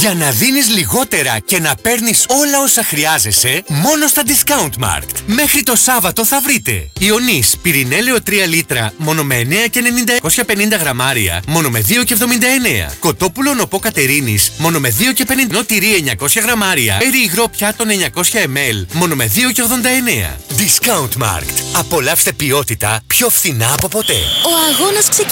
Για να δίνεις λιγότερα και να παίρνεις όλα όσα χρειάζεσαι, μόνο στα Discount Markt. Μέχρι το Σάββατο θα βρείτε Ιωνής πυρηνέλαιο 3 λίτρα μόνο με 9,90, 250 γραμμάρια μόνο με 2,79. Κοτόπουλο νοπό Κατερίνης μόνο με 2,50. Τυρί 900 γραμμάρια, αέρι υγρό πιάτων 900 ml μόνο με 2,89. Discount Markt. Απολαύστε ποιότητα πιο φθηνά από ποτέ. Ο αγώνας ξεκινάει.